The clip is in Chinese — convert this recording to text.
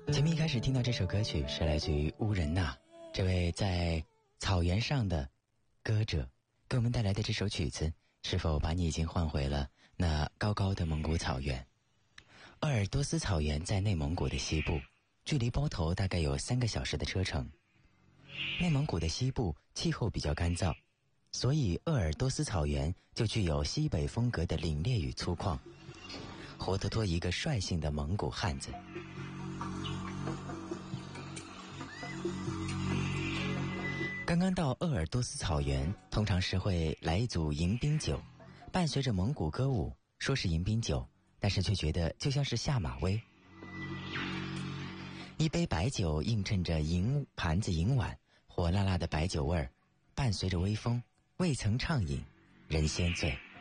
前面一开始听到这首歌曲是来自于乌仁娜，这位在草原上的歌者给我们带来的这首曲子，是否把你已经换回了那高高的蒙古草原？鄂尔多斯草原在内蒙古的西部，距离包头大概有3个小时的车程。内蒙古的西部气候比较干燥，所以鄂尔多斯草原就具有西北风格的凛冽与粗犷，活脱脱一个率性的蒙古汉子。刚刚到鄂尔多斯草原，通常是会来一组迎宾酒，伴随着蒙古歌舞，说是迎宾酒，但是却觉得就像是下马威。一杯白酒映衬着银盘子银碗，火辣辣的白酒味儿，伴随着微风，未曾畅饮，人先醉。